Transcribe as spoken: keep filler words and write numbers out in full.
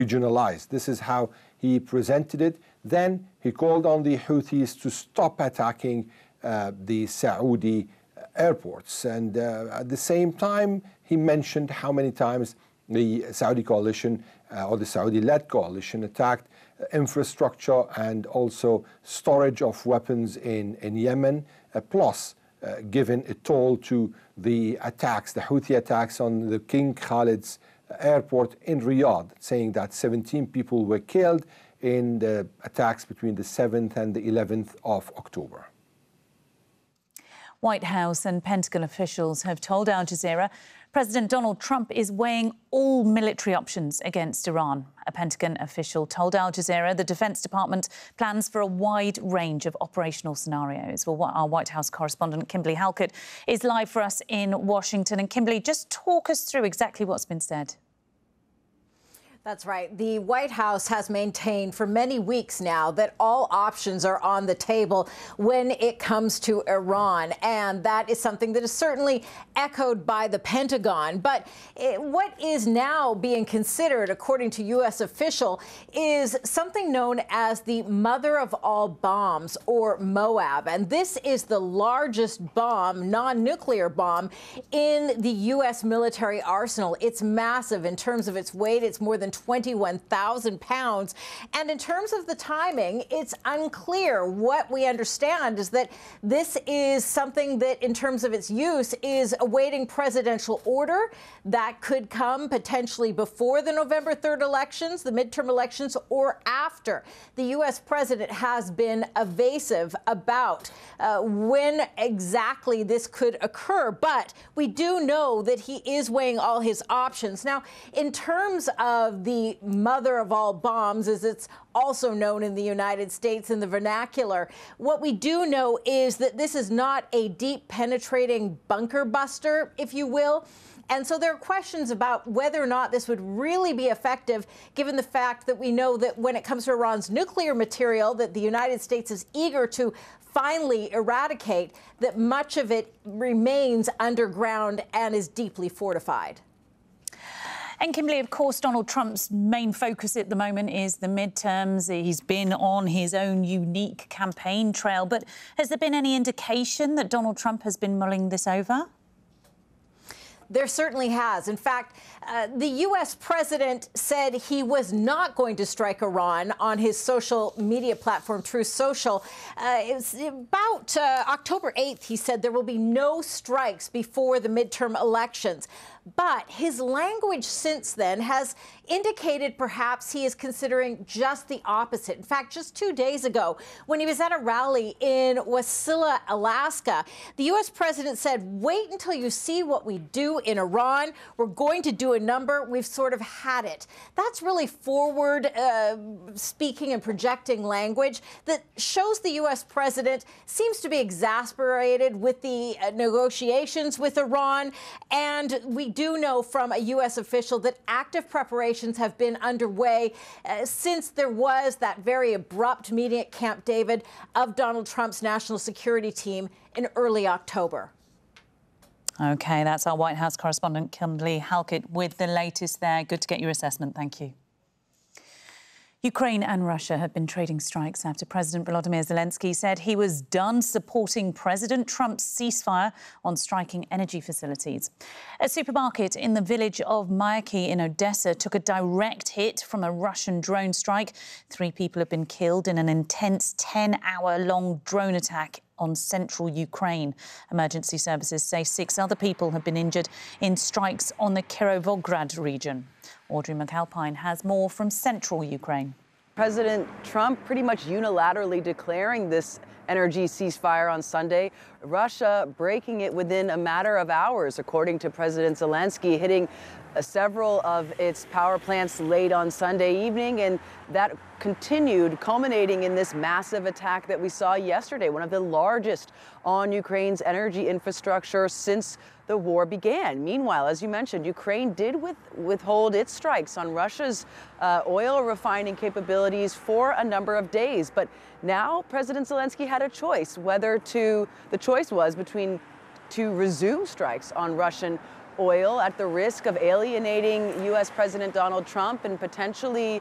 regionalized. This is how he presented it. Then he called on the Houthis to stop attacking uh, the Saudi airports. And uh, at the same time, he mentioned how many times the Saudi coalition uh, or the Saudi-led coalition attacked uh, infrastructure and also storage of weapons in, in Yemen, uh, plus uh, given a toll to the attacks, the Houthi attacks on the King Khalid's airport in Riyadh, saying that seventeen people were killed in the attacks between the seventh and the eleventh of October. White House and Pentagon officials have told Al Jazeera President Donald Trump is weighing all military options against Iran. A Pentagon official told Al Jazeera the Defense Department plans for a wide range of operational scenarios. Well, our White House correspondent Kimberly Halkett is live for us in Washington. And Kimberly, just talk us through exactly what's been said. That's right. The White House has maintained for many weeks now that all options are on the table when it comes to Iran. And that is something that is certainly echoed by the Pentagon. But it, what is now being considered, according to U S official, is something known as the mother of all bombs, or MOAB. And this is the largest bomb, non-nuclear bomb, in the U S military arsenal. It's massive in terms of its weight. It's more than twenty-one thousand pounds. And in terms of the timing, it's unclear. What we understand is that this is something that, in terms of its use, is awaiting presidential order that could come potentially before the November third elections, the midterm elections, or after. The U S president has been evasive about uh, when exactly this could occur, but we do know that he is weighing all his options. Now, in terms of the mother of all bombs, as it's also known in the United States in the vernacular, what we do know is that this is not a deep penetrating bunker buster, if you will. And so there are questions about whether or not this would really be effective, given the fact that we know that when it comes to Iran's nuclear material that the United States is eager to finally eradicate, that much of it remains underground and is deeply fortified. And Kimberly, of course, Donald Trump's main focus at the moment is the midterms. He's been on his own unique campaign trail. But has there been any indication that Donald Trump has been mulling this over? There certainly has. In fact, uh, the U S president said he was not going to strike Iran on his social media platform, Truth Social. Uh, it was about uh, October eighth, he said there will be no strikes before the midterm elections. But his language since then has indicated perhaps he is considering just the opposite. In fact, just two days ago, when he was at a rally in Wasilla, Alaska, the U S president said, wait until you see what we do in Iran. We're going to do a number. We've sort of had it. That's really forward uh, speaking and projecting language that shows the U S president seems to be exasperated with the uh, negotiations with Iran. And we do know from a U S official that active preparations have been underway uh, since there was that very abrupt meeting at Camp David of Donald Trump's national security team in early October. OK, that's our White House correspondent, Kimberly Halkett, with the latest there. Good to get your assessment. Thank you. Ukraine and Russia have been trading strikes after President Volodymyr Zelensky said he was done supporting President Trump's ceasefire on striking energy facilities. A supermarket in the village of Mayaki in Odessa took a direct hit from a Russian drone strike. Three people have been killed in an intense ten-hour-long drone attack on central Ukraine. Emergency services say six other people have been injured in strikes on the Kirovograd region. Audrey McAlpine has more from central Ukraine. President Trump pretty much unilaterally declaring this energy ceasefire on Sunday, Russia breaking it within a matter of hours, according to President Zelensky, hitting uh, several of its power plants late on Sunday evening, and that continued, culminating in this massive attack that we saw yesterday, one of the largest on Ukraine's energy infrastructure since the war began. Meanwhile, as you mentioned, Ukraine did with, withhold its strikes on Russia's uh, oil refining capabilities for a number of days. But now President Zelensky had a choice whether to, the choice was between to resume strikes on Russian oil at the risk of alienating U S President Donald Trump and potentially